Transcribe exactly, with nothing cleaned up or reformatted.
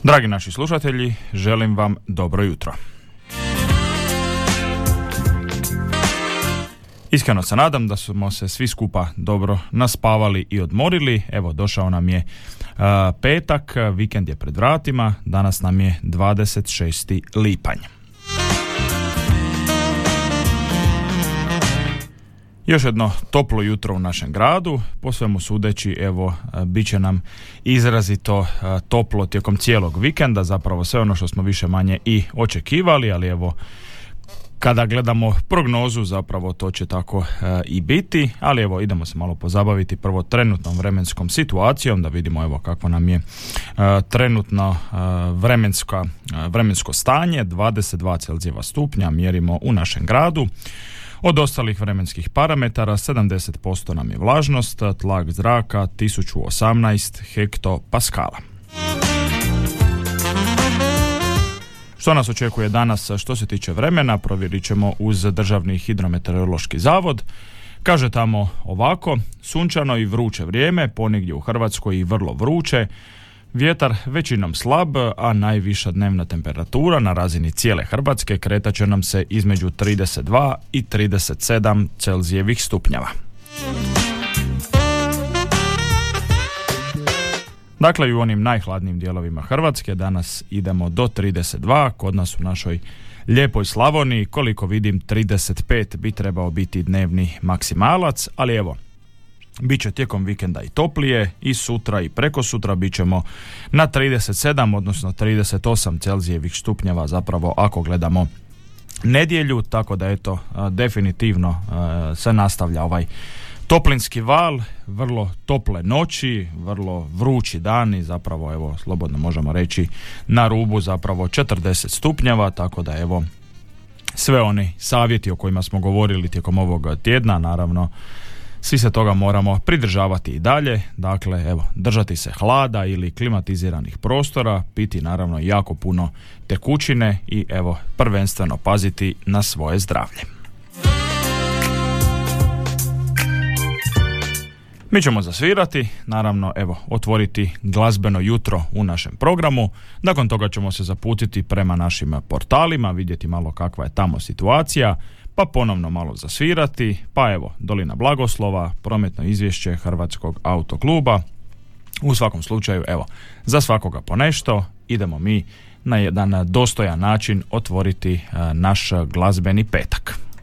Dragi naši slušatelji, želim vam dobro jutro. Iskreno se nadam da smo se svi skupa dobro naspavali i odmorili. Evo, došao nam je uh, petak, vikend je pred vratima, danas nam je dvadeset šesti lipanj. Još jedno toplo jutro u našem gradu, po svemu sudeći, evo, bit će nam izrazito toplo tijekom cijelog vikenda, zapravo sve ono što smo više manje i očekivali, ali evo, kada gledamo prognozu, zapravo to će tako e, i biti, ali evo, idemo se malo pozabaviti prvo trenutnom vremenskom situacijom, da vidimo evo kako nam je e, trenutno e, vremenska, e, vremensko stanje. Dvadeset dva Celzijeva stupnja mjerimo u našem gradu. Od ostalih vremenskih parametara sedamdeset posto nam je vlažnost, tlak zraka tisuću osamnaest hektopaskala. Što nas očekuje danas što se tiče vremena, provjerit ćemo uz Državni hidrometeorološki zavod. Kaže tamo ovako: sunčano i vruće vrijeme, ponegdje u Hrvatskoj i vrlo vruće, vjetar većinom slab, a najviša dnevna temperatura na razini cijele Hrvatske kretat će nam se između trideset dva i trideset sedam Celzijevih stupnjeva. Dakle, i u onim najhladnijim dijelovima Hrvatske danas idemo do trideset dva, kod nas u našoj lijepoj Slavoniji, koliko vidim trideset pet bi trebao biti dnevni maksimalac, ali evo, bit će tijekom vikenda i toplije, i sutra i prekosutra bit ćemo na trideset sedam, odnosno trideset osam Celzijevih stupnjeva, zapravo ako gledamo nedjelju, tako da eto, definitivno se nastavlja ovaj toplinski val, vrlo tople noći, vrlo vrući dani, zapravo evo, slobodno možemo reći na rubu zapravo četrdeset stupnjeva, tako da evo, sve oni savjeti o kojima smo govorili tijekom ovog tjedna, naravno svi se toga moramo pridržavati i dalje, dakle evo, držati se hlada ili klimatiziranih prostora, piti naravno jako puno tekućine i evo, prvenstveno paziti na svoje zdravlje. Mi ćemo zasvirati, naravno evo, otvoriti glazbeno jutro u našem programu, nakon toga ćemo se zaputiti prema našim portalima, vidjeti malo kakva je tamo situacija, pa ponovno malo zasvirati, pa evo, Dolina blagoslova, prometno izvješće Hrvatskog autokluba. U svakom slučaju, evo, za svakoga po nešto, idemo mi na jedan dostojan način otvoriti naš glazbeni petak.